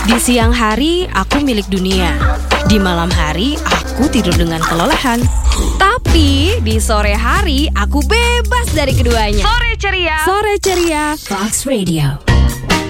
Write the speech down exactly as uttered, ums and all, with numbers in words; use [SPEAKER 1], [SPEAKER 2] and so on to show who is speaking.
[SPEAKER 1] Di siang hari, aku milik dunia. Di malam hari, aku tidur dengan kelelahan. Tapi di sore hari, aku bebas dari keduanya.
[SPEAKER 2] Sore ceria.
[SPEAKER 1] Sore ceria.
[SPEAKER 3] Fox Radio.